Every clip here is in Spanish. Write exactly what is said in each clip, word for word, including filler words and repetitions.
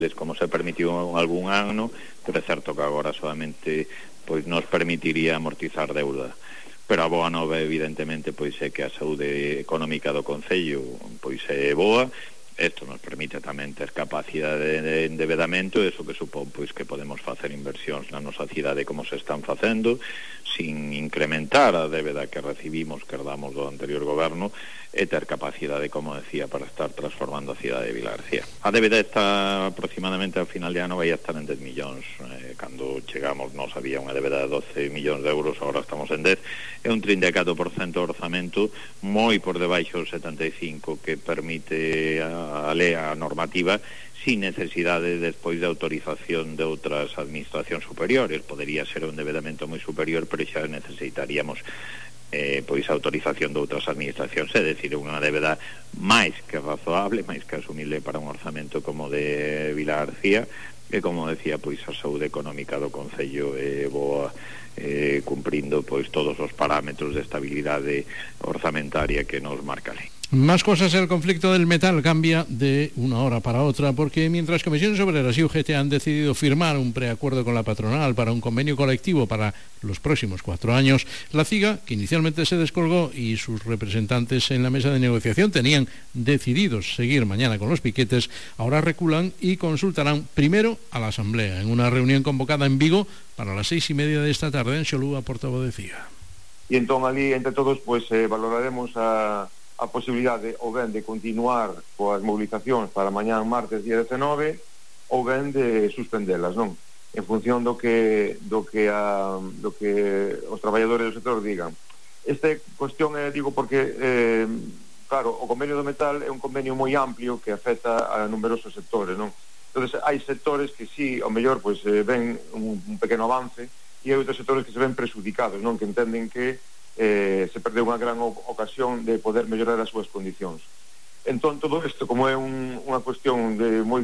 como se permitiu algún ano, pero é certo que agora solamente pois nos permitiría amortizar deuda. Pero a boa nova, evidentemente, pois é que a saúde económica do Concello pois é boa. Isto nos permite tamén ter capacidade de endevedamento, eso que supón pois que podemos facer inversións na nosa cidade como se están facendo, sin incrementar a débeda que recibimos, que herdamos do anterior goberno, e ter capacidade, como decía, para estar transformando a cidade de Vilagarcía. A débeda está aproximadamente ao final de ano vai a estar en dez millóns. Eh, cando chegamos nos había unha débeda de doce millóns de euros, agora estamos en dez. É un trinta e catro por cento do orzamento, moi por debaixo do setenta e cinco que permite a, a lei, a normativa, sin necesidade despois de autorización de outras administracións superiores. Podería ser un endevedamento moi superior, pero xa necesitaríamos eh, pois autorización de outras administracións, é dicir, unha débeda máis que razoable, máis que asumible para un orzamento como de Vilagarcía, e como decía, pois a saúde económica do Concello é boa, eh, cumprindo pois todos os parámetros de estabilidade orzamentaria que nos marca a lei. Más cosas, el conflicto del metal cambia de una hora para otra, porque mientras Comisiones Obreras y U G T han decidido firmar un preacuerdo con la patronal para un convenio colectivo para los próximos cuatro años, la CIGA, que inicialmente se descolgó, y sus representantes en la mesa de negociación tenían decididos seguir mañana con los piquetes, ahora reculan y consultarán primero a la Asamblea, en una reunión convocada en Vigo para las seis y media de esta tarde en Xolúa, portavoz de CIGA. Y entonces ali, entre todos, pues eh, valoraremos a... a posibilidade ou ben de continuar coas movilizacións para mañán martes día dezenove ou ben de suspendelas, non? En función do que do que a, do que os traballadores do sector digan. Esta cuestión é, digo, porque eh, claro, o convenio do metal é un convenio moi amplio que afecta a numerosos sectores, non? Entonces hai sectores que sí, ao mellor, pois eh, ven un, un pequeno avance, e hai outros sectores que se ven presudicados, non? Que entenden que Eh, se perdeu unha gran ocasión de poder mellorar as súas condicións. Entón, todo isto, como é un, unha cuestión de moi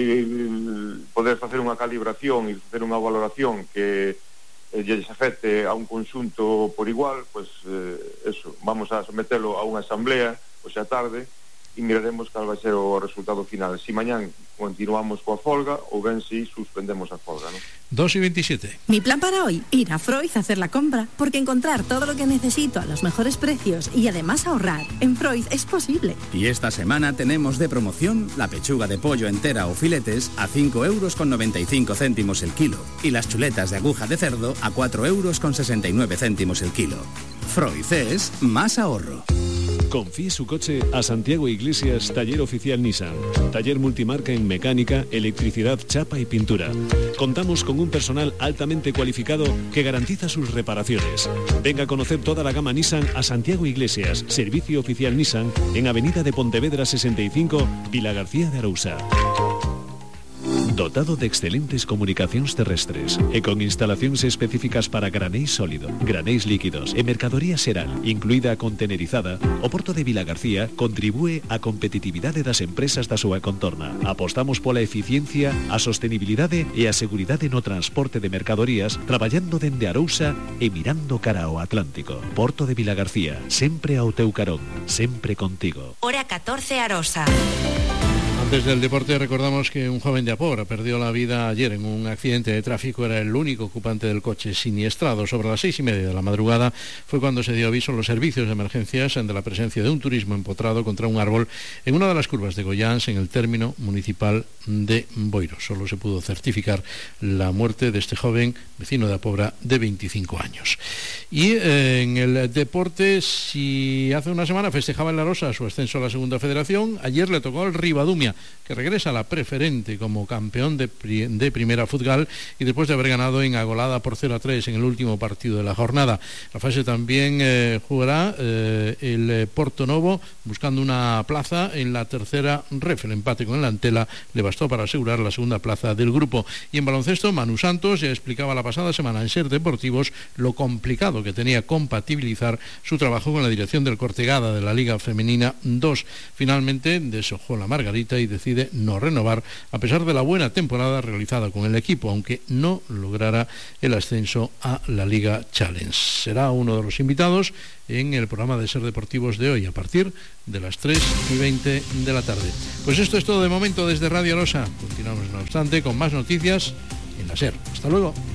difícil poder facer unha calibración e facer unha valoración que eh, lles afecte a un conxunto por igual, pois eh, eso, vamos a sometelo a unha asamblea hoxe a tarde e miraremos cal vai ser o resultado final, si mañán continuamos coa folga ou ben si suspendemos a folga, ¿no? dos y veintisiete. Mi plan para hoy, ir a Freud a hacer la compra, porque encontrar todo lo que necesito a los mejores precios y además ahorrar en Freud es posible. Y esta semana tenemos de promoción la pechuga de pollo entera o filetes a cinco euros con noventa y cinco céntimos el kilo y las chuletas de aguja de cerdo a cuatro euros con sesenta y nueve céntimos el kilo. Freud es más ahorro. Confíe su coche a Santiago Iglesias, taller oficial Nissan. Taller multimarca en mecánica, electricidad, chapa y pintura. Contamos con un personal altamente cualificado que garantiza sus reparaciones. Venga a conocer toda la gama Nissan a Santiago Iglesias, servicio oficial Nissan, en Avenida de Pontevedra sesenta y cinco, Vilagarcía de Arousa. Dotado de excelentes comunicacións terrestres e con instalacións específicas para granéis sólido, granéis líquidos e mercadoría xeral, incluída a contenerizada, o Porto de Vilagarcía contribúe á competitividade das empresas da súa contorna. Apostamos pola eficiencia, a sostenibilidade e a seguridade no transporte de mercadorías, traballando dende Arousa e mirando cara ao Atlántico. Porto de Vilagarcía, sempre ao teu carón, sempre contigo. Hora catorce, Arosa. Antes del deporte, recordamos que un joven de Apora perdió la vida ayer en un accidente de tráfico. Era el único ocupante del coche siniestrado. Sobre las seis y media de la madrugada fue cuando se dio aviso a los servicios de emergencias de la presencia de un turismo empotrado contra un árbol en una de las curvas de Goiáns, en el término municipal de Boiro. Solo se pudo certificar la muerte de este joven vecino de Apora de veinticinco años. Y eh, en el deporte, si hace una semana festejaba en La Rosa su ascenso a la Segunda Federación, ayer le tocó al Ribadumia, que regresa a la preferente como campeón de, pri de primera fútbol, y después de haber ganado en Agolada por cero a tres en el último partido de la jornada. La fase también eh, jugará eh, el Porto Novo, buscando una plaza en la tercera ref. El empate con el Antela le bastó para asegurar la segunda plaza del grupo. Y en baloncesto, Manu Santos ya explicaba la pasada semana en Ser Deportivos lo complicado que tenía compatibilizar su trabajo con la dirección del Cortegada de la Liga Femenina dos. Finalmente deshojó la margarita y decide no renovar a pesar de la buena temporada realizada con el equipo, aunque no lograra el ascenso a la Liga Challenge. Será uno de los invitados en el programa de Ser Deportivos de hoy a partir de las tres y veinte de la tarde. Pues esto es todo de momento desde Radio Arosa. Continuamos no obstante con más noticias en la SER. Hasta luego.